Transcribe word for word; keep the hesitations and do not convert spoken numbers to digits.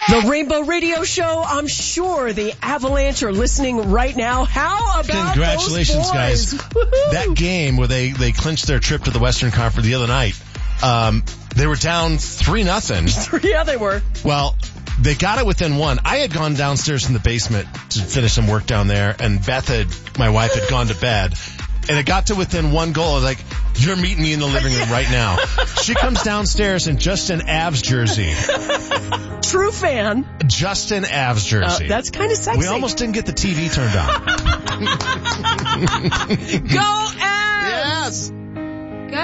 The Rainbow Radio Show. I'm sure the Avalanche are listening right now. How about Congratulations, those boys? guys. Woo-hoo. That game where they, they clinched their trip to the Western Conference the other night, um, they were down three nothing. Yeah, they were. Well, they got it within one. I had gone downstairs in the basement to finish some work down there, and Beth had, my wife had gone to bed. And it got to within one goal. I was like, you're meeting me in the living room right now. She comes downstairs in just an Avs jersey. True fan. Just an Avs jersey. Uh, that's kind of sexy. We almost didn't get the T V turned on. Go